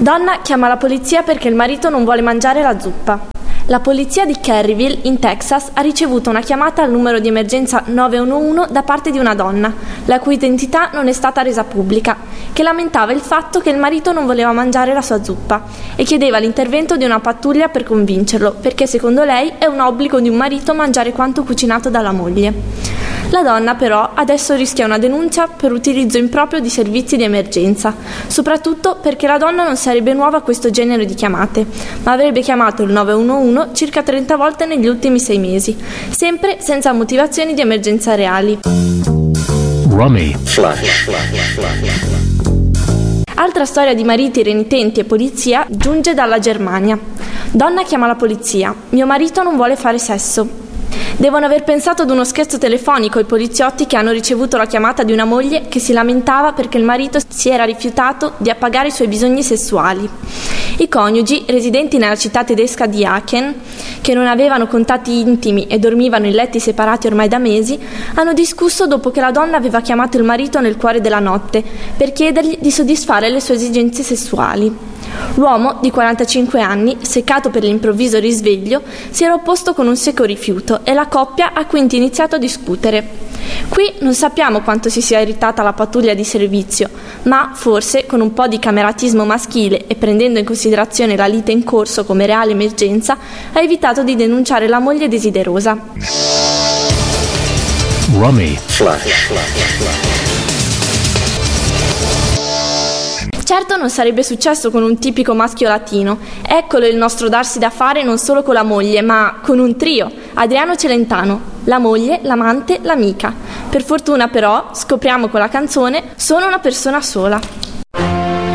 Donna chiama la polizia perché il marito non vuole mangiare la zuppa. La polizia di Kerryville, in Texas, ha ricevuto una chiamata al numero di emergenza 911 da parte di una donna, la cui identità non è stata resa pubblica, che lamentava il fatto che il marito non voleva mangiare la sua zuppa e chiedeva l'intervento di una pattuglia per convincerlo, perché secondo lei è un obbligo di un marito mangiare quanto cucinato dalla moglie. La donna però adesso rischia una denuncia per utilizzo improprio di servizi di emergenza, soprattutto perché la donna non sarebbe nuova a questo genere di chiamate, ma avrebbe chiamato il 911 circa 30 volte negli ultimi 6 mesi, sempre senza motivazioni di emergenza reali. Rummy Flash. Altra storia di mariti renitenti e polizia giunge dalla Germania. Donna chiama la polizia. Mio marito non vuole fare sesso. Devono aver pensato ad uno scherzo telefonico i poliziotti che hanno ricevuto la chiamata di una moglie che si lamentava perché il marito si era rifiutato di appagare i suoi bisogni sessuali. I coniugi, residenti nella città tedesca di Aachen, che non avevano contatti intimi e dormivano in letti separati ormai da mesi, hanno discusso dopo che la donna aveva chiamato il marito nel cuore della notte per chiedergli di soddisfare le sue esigenze sessuali. L'uomo, di 45 anni, seccato per l'improvviso risveglio, si era opposto con un secco rifiuto e la coppia ha quindi iniziato a discutere. Qui non sappiamo quanto si sia irritata la pattuglia di servizio, ma forse con un po' di cameratismo maschile e prendendo in considerazione la lite in corso come reale emergenza, ha evitato di denunciare la moglie desiderosa. Rummy Flash. Certo non sarebbe successo con un tipico maschio latino. Eccolo il nostro darsi da fare non solo con la moglie, ma con un trio: Adriano Celentano, la moglie, l'amante, l'amica. Per fortuna però, scopriamo con la canzone, sono una persona sola.